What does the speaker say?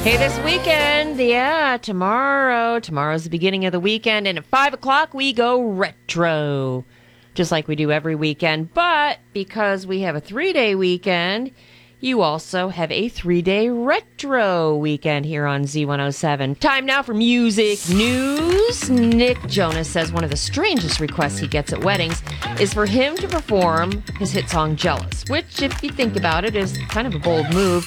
Hey, this weekend, tomorrow's the beginning of the weekend, and at 5 o'clock we go retro, just like we do every weekend. But because we have a 3-day weekend, you also have a 3-day retro weekend here on Z107. Time now for music news. Nick Jonas says one of the strangest requests he gets at weddings is for him to perform his hit song Jealous, which, if you think about it, is kind of a bold move.